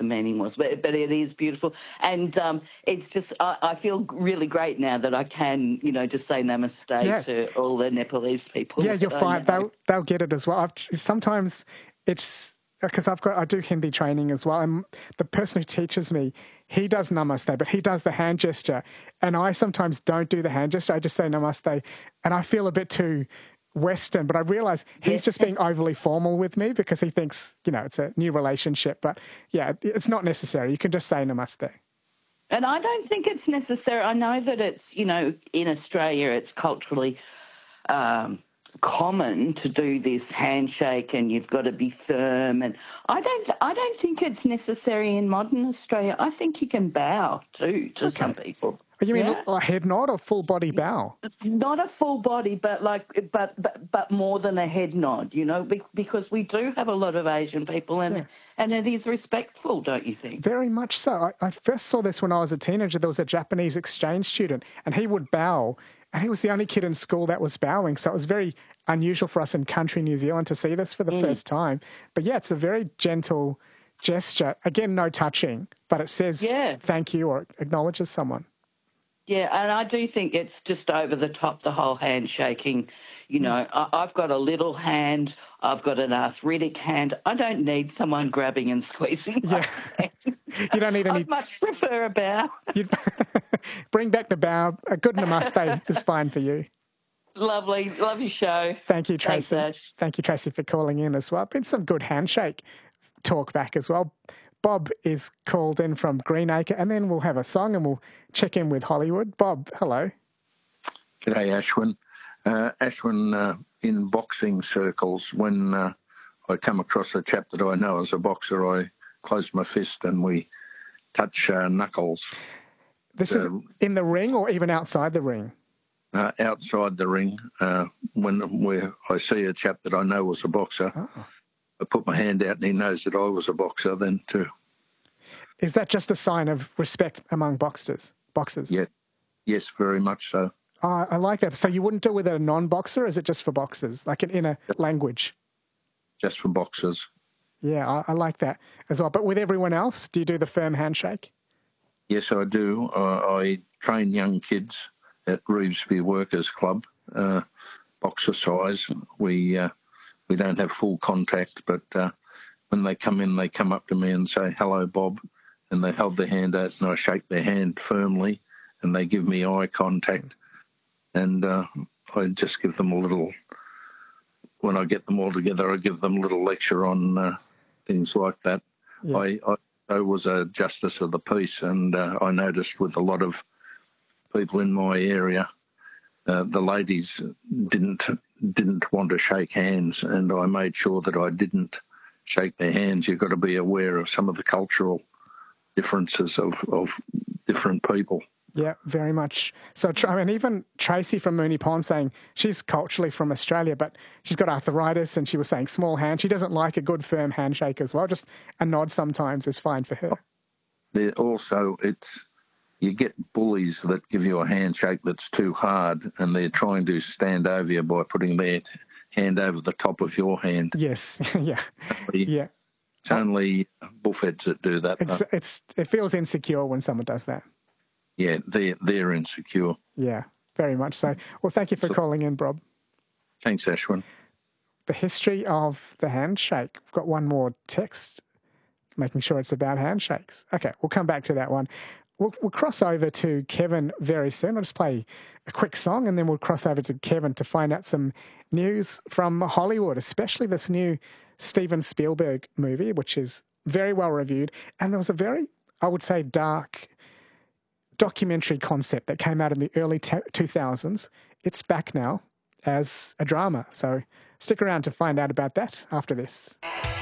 meaning was, but it is beautiful. And it's just, I feel really great now that I can, just say namaste to all the Nepalese people. Yeah, you're fine. They'll get it as well. Sometimes it's because I do Hindi training as well, and the person who teaches me, he does namaste, but he does the hand gesture, and I sometimes don't do the hand gesture. I just say namaste, and I feel a bit too Western, but I realise he's just being overly formal with me because he thinks, it's a new relationship. But yeah, it's not necessary. You can just say namaste. And I don't think it's necessary. I know that it's, in Australia, it's culturally common to do this handshake, and you've got to be firm. And I don't think it's necessary in modern Australia. I think you can bow too to some people. You mean a head nod or full body bow? Not a full body, but but more than a head nod, because we do have a lot of Asian people, and it is respectful, don't you think? Very much so. I first saw this when I was a teenager. There was a Japanese exchange student, and he would bow, and he was the only kid in school that was bowing. So it was very unusual for us in country New Zealand to see this for the first time. But yeah, it's a very gentle gesture. Again, no touching, but it says thank you or acknowledges someone. Yeah, and I do think it's just over the top, the whole handshaking. I've got a little hand. I've got an arthritic hand. I don't need someone grabbing and squeezing my hand. You don't need any... I'd much prefer a bow. Bring back the bow. A good namaste is fine for you. Lovely. Love your show. Thank you, Tracy. Thanks, Ash. Thank you, Tracy, for calling in as well. Been some good handshake talk back as well. Bob is called in from Greenacre, and then we'll have a song and we'll check in with Hollywood. Bob, hello. G'day, Ashwin. Ashwin, in boxing circles, when I come across a chap that I know as a boxer, I close my fist and we touch knuckles. This is in the ring or even outside the ring? Outside the ring. Where I see a chap that I know was a boxer, I put my hand out and he knows that I was a boxer then too. Is that just a sign of respect among boxers? Yeah. Yes, very much so. I like that. So you wouldn't do it with a non-boxer, or is it just for boxers, like in a language? Just for boxers. Yeah, I like that as well. But with everyone else, do you do the firm handshake? Yes, I do. I train young kids at Revesby Workers Club, boxer size. We don't have full contact, but when they come in, they come up to me and say, "Hello, Bob," and they hold their hand out and I shake their hand firmly and they give me eye contact. And I just give them a little, when I get them all together, I give them a little lecture on things like that. Yeah. I was a justice of the peace, and I noticed with a lot of people in my area, the ladies didn't want to shake hands, and I made sure that I didn't shake their hands. You've got to be aware of some of the cultural differences of different people. Yeah, very much. So, even Tracy from Moonee Pond saying she's culturally from Australia, but she's got arthritis, and she was saying small hand. She doesn't like a good firm handshake as well. Just a nod sometimes is fine for her. Also, you get bullies that give you a handshake that's too hard, and they're trying to stand over you by putting their hand over the top of your hand. Yes, yeah. Yeah. It's only bullheads that do that. It feels insecure when someone does that. Yeah, they're insecure. Yeah, very much so. Well, thank you for calling in, Bob. Thanks, Ashwin. The history of the handshake. We've got one more text, making sure it's about handshakes. Okay, we'll come back to that one. We'll cross over to Kevin very soon. I'll just play a quick song and then we'll cross over to Kevin to find out some news from Hollywood, especially this new Steven Spielberg movie, which is very well reviewed. And there was a very, I would say, dark documentary concept that came out in the early 2000s. It's back now as a drama. So stick around to find out about that after this.